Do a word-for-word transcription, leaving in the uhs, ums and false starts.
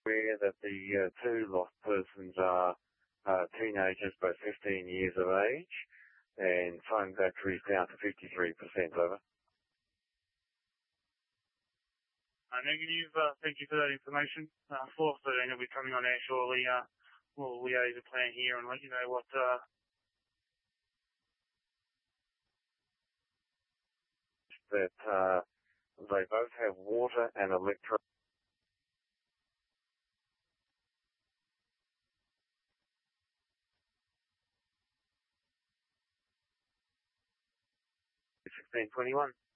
aware that the uh, two lost persons are uh, teenagers, both fifteen years of age, and phone batteries down to fifty-three percent, over. Uh, negative, uh, thank you for that information. Uh, four thirteen will be coming on air shortly. Uh, we'll liaise a plan here and let you know what, uh, that, uh, they both have water and electricity. sixteen twenty-one.